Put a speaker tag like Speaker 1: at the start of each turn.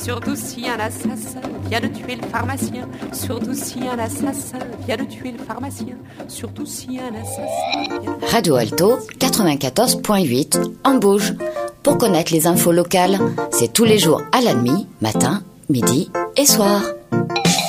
Speaker 1: Surtout si un assassin vient de tuer le pharmacien. Surtout si un assassin vient de tuer le pharmacien. Surtout si un assassin vient de...
Speaker 2: Radio Alto 94.8 en Bauge. Pour connaître les infos locales, c'est tous les jours à la demi, matin, midi et soir.